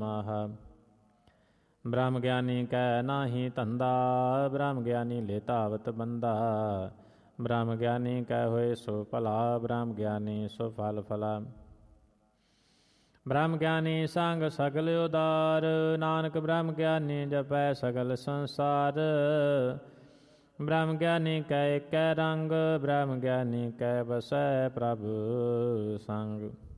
ਸਮਾਹਾ। ਬ੍ਰਹਮ ਗਿਆਨੀ ਕੈ ਨਾਹੀ ਧੰਦਾ, ਬ੍ਰਹਮ ਗਿਆਨੀ ਲੈ ਧਾਵਤ ਬੰਦਾ। ਬ੍ਰਹਮ ਗਿਆਨੀ ਕੈ ਹੋਏ ਸੋ ਭਲਾ, ਬ੍ਰਹਮ ਗਿਆਨੀ ਸੋ ਫਲ ਫਲਾ। ਬ੍ਰਹਮ ਗਿਆਨੀ ਸੰਗ ਸਗਲ ਉਦਾਰ, ਨਾਨਕ ਬ੍ਰਹਮ ਗਿਆਨੀ ਜਪੈ ਸਗਲ ਸੰਸਾਰ। ਬ੍ਰਹਮ ਗਿਆਨੀ ਕੈ ਏਕੈ ਰੰਗ, ਬ੍ਰਹਮ ਗਿਆਨੀ ਕੈ ਬਸੈ ਪ੍ਰਭ ਸੰਗ।